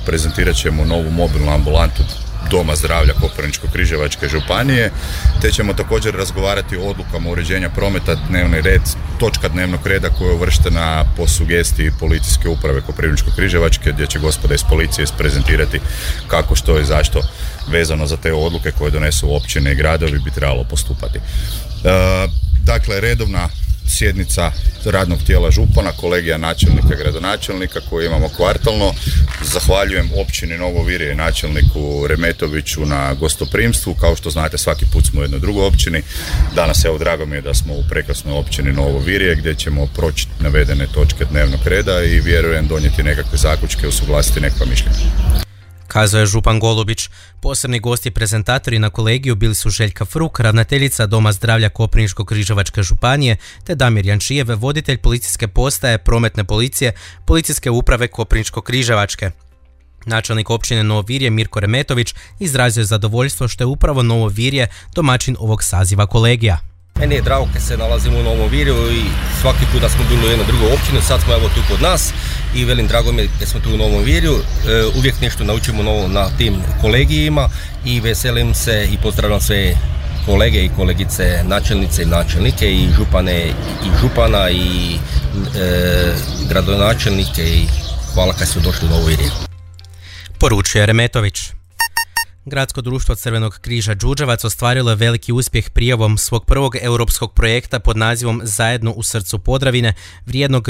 prezentirat ćemo novu mobilnu ambulantu Doma zdravlja Koprivničko-križevačke županije, te ćemo također razgovarati o odlukama uređenja prometa, dnevni red, točka dnevnog reda koja je uvrštena po sugestiji policijske uprave Koprivničko-križevačke, gdje će gospoda iz policije isprezentirati kako, što i zašto vezano za te odluke koje donesu općine i gradovi bi trebalo postupati. Dakle, redovna sjednica radnog tijela župana, kolegija načelnika, gradonačelnika koju imamo kvartalno. Zahvaljujem općini Novo Virje i načelniku Remetoviću na gostoprimstvu. Kao što znate, svaki put smo u jednoj drugoj općini. Danas, evo, drago mi je da smo u prekrasnoj općini Novo Virje gdje ćemo proći navedene točke dnevnog reda i vjerujem donijeti nekakve zaključke, usuglasiti nekakva mišljenja. Kazao je župan Golubić. Posebni gosti prezentatori na kolegiju bili su Željka Fruk, ravnateljica Doma zdravlja Koprivničko-križevačke županije, te Damir Jančijev, voditelj policijske postaje prometne policije Policijske uprave Koprivničko-križevačke. Načelnik općine Novo Virje Mirko Remetović izrazio je zadovoljstvo što je upravo Novo Virje domaćin ovog saziva kolegija. Meni je drago kad se nalazimo u Novom Virju i svaki put da smo bili u jednoj drugoj općini, sad smo evo tu kod nas i velim drago mi je da smo tu u Novom Virju, uvijek nešto naučimo novo na tim kolegijima i veselim se i pozdravljam sve kolege i kolegice, načelnice i načelnike i župane i župana i gradonačelnike i hvala kad su došli u Novo Virje. Poručuje Remetović. Gradsko društvo Crvenog križa Đurđevac ostvarilo je veliki uspjeh prijavom svog prvog europskog projekta pod nazivom Zajedno u srcu Podravine, vrijednog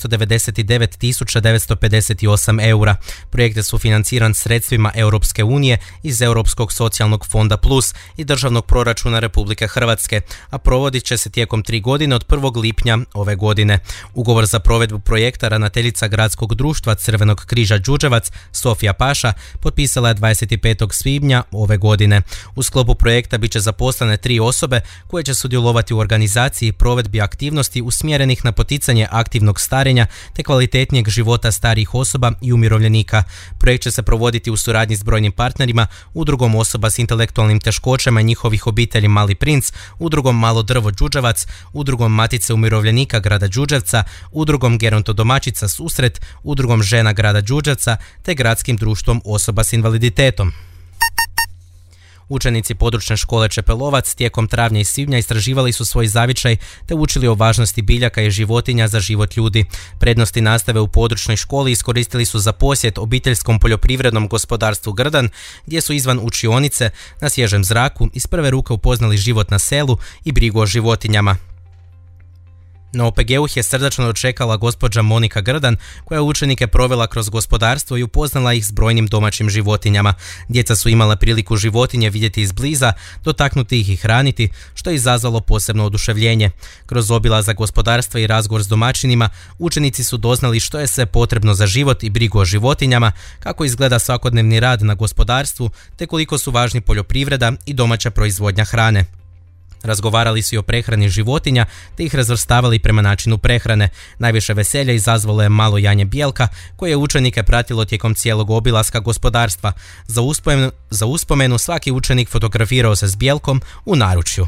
299.958 eura. Projekt je sufinanciran sredstvima Europske unije iz Europskog socijalnog fonda Plus i državnog proračuna Republike Hrvatske, a provodit će se tijekom 3 godine od 1. lipnja ove godine. Ugovor za provedbu projekta ravnateljica Gradskog društva Crvenog križa Đurđevac Sofija Paša potpisala je 25. svibnja ove godine. U sklopu projekta bit će zaposlene 3 osobe koje će sudjelovati u organizaciji i provedbi aktivnosti usmjerenih na poticanje aktivnog starenja te kvalitetnijeg života starijih osoba i umirovljenika. Projekt će se provoditi u suradnji s brojnim partnerima, udrugom osoba s intelektualnim teškoćama i njihovih obitelji Mali princ, udrugom Malo drvo Đurđevac, udrugom Matice umirovljenika grada Đurđevca, udrugom Gerontodomaćica Susret, udrugom žena grada Đurđevca te gradskim društvom osoba s invaliditetom. Učenici područne škole Čepelovac tijekom travnja i svibnja istraživali su svoj zavičaj te učili o važnosti biljaka i životinja za život ljudi. Prednosti nastave u područnoj školi iskoristili su za posjet obiteljskom poljoprivrednom gospodarstvu Grdan, gdje su izvan učionice na svježem zraku iz prve ruke upoznali život na selu i brigu o životinjama. Na OPG-u ih je srdačno dočekala gospođa Monika Grdan, koja je učenike provela kroz gospodarstvo i upoznala ih s brojnim domaćim životinjama. Djeca su imala priliku životinje vidjeti izbliza, dotaknuti ih i hraniti, što je izazvalo posebno oduševljenje. Kroz obilazak gospodarstva i razgovor s domaćinima, učenici su doznali što je sve potrebno za život i brigu o životinjama, kako izgleda svakodnevni rad na gospodarstvu, te koliko su važni poljoprivreda i domaća proizvodnja hrane. Razgovarali su i o prehrani životinja te ih razvrstavali prema načinu prehrane. Najviše veselja izazvalo je malo Janje Bijelka, koje je učenike pratilo tijekom cijelog obilaska gospodarstva. Za uspomenu svaki učenik fotografirao se s Bijelkom u naručju.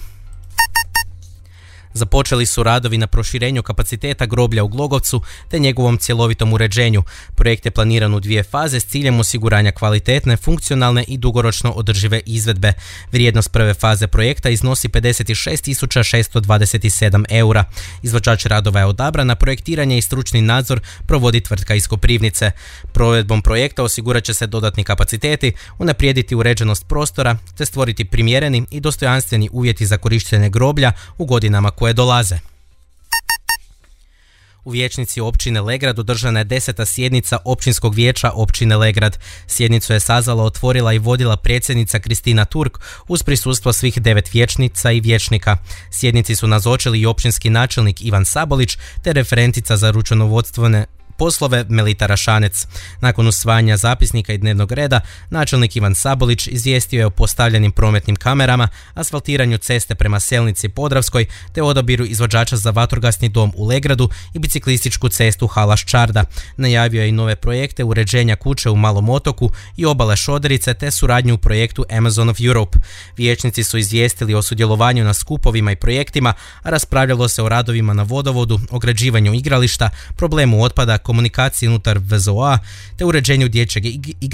Započeli su radovi na proširenju kapaciteta groblja u Glogovcu te njegovom cjelovitom uređenju. Projekt je planiran u 2 faze s ciljem osiguranja kvalitetne, funkcionalne i dugoročno održive izvedbe. Vrijednost prve faze projekta iznosi 56.627 eura. Izvođač radova je odabran, a projektiranje i stručni nadzor provodi tvrtka iz Koprivnice. Provedbom projekta osigurat će se dodatni kapaciteti, unaprijediti uređenost prostora te stvoriti primjereni i dostojanstveni uvjeti za korištenje groblja u godinama koje dolaze. U vijećnici općine Legrad održana je 10. sjednica općinskog vijeća općine Legrad. Sjednicu je sazvala, otvorila i vodila predsjednica Kristina Turk uz prisustvo svih 9 vijećnica i vijećnika. Sjednici su nazočili i općinski načelnik Ivan Sabolić te referentica za računovodstvene poslove Melita Rašanec. Nakon usvajanja zapisnika i dnevnog reda, načelnik Ivan Sabolić izvijestio je o postavljenim prometnim kamerama, asfaltiranju ceste prema Selnici Podravskoj te odabiru izvođača za vatrogasni dom u Legradu i biciklističku cestu Halaš Čarda. Najavio je i nove projekte uređenja kuće u Malom Otoku i obale Šoderice te suradnju u projektu Amazon of Europe. Vijećnici su izvijestili o sudjelovanju na skupovima i projektima, a raspravljalo se o radovima na vodovodu, ograđivanju igrališta, problemu otpada, komunikaciji unutar VZOA te uređenju dječjeg